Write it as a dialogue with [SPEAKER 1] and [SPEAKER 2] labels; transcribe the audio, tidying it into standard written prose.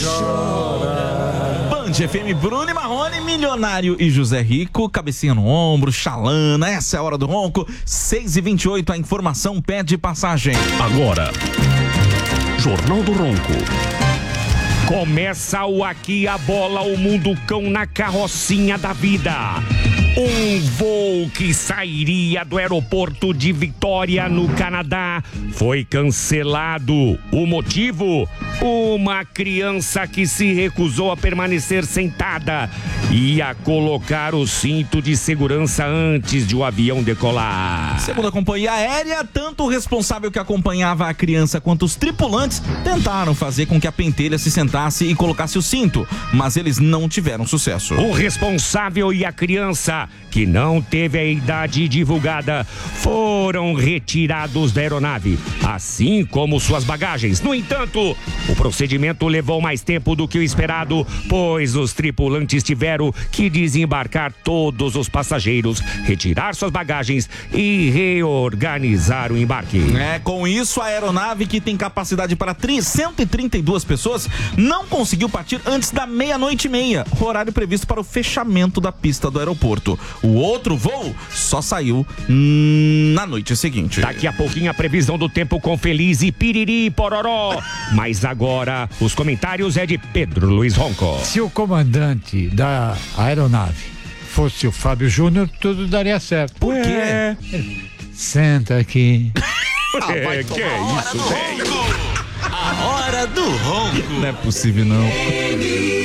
[SPEAKER 1] chora.
[SPEAKER 2] Band FM, Bruno e Marrone, Milionário e José Rico, cabecinha no ombro, chalana, essa é a hora do ronco. 6h28, a informação pede passagem.
[SPEAKER 3] Agora, Jornal do Ronco.
[SPEAKER 4] Começa o Aqui a Bola, o Mundo Cão na carrocinha da vida. Um voo que sairia do aeroporto de Vitória, no Canadá, foi cancelado. O motivo? Uma criança que se recusou a permanecer sentada e a colocar o cinto de segurança antes de o avião decolar.
[SPEAKER 2] Segundo a companhia aérea, tanto o responsável que acompanhava a criança quanto os tripulantes tentaram fazer com que a pentelha se sentasse e colocasse o cinto, mas eles não tiveram sucesso.
[SPEAKER 4] O responsável e a criança, que não teve a idade divulgada, foram retirados da aeronave, assim como suas bagagens. No entanto, o procedimento levou mais tempo do que o esperado, pois os tripulantes tiveram que desembarcar todos os passageiros, retirar suas bagagens e reorganizar o embarque.
[SPEAKER 2] Com isso, a aeronave, que tem capacidade para 132 pessoas, não conseguiu partir antes da 00:30, horário previsto para o fechamento da pista do aeroporto. O outro voo só saiu na noite seguinte.
[SPEAKER 4] Daqui a pouquinho a previsão do tempo com Feliz e Piriri e Pororó. Mas agora os comentários é de Pedro Luiz Ronco.
[SPEAKER 1] Se o comandante da aeronave fosse o Fábio Júnior, tudo daria certo.
[SPEAKER 2] Por quê?
[SPEAKER 1] Senta aqui.
[SPEAKER 4] Que é isso, velho?
[SPEAKER 2] A hora do ronco. Não é possível, não.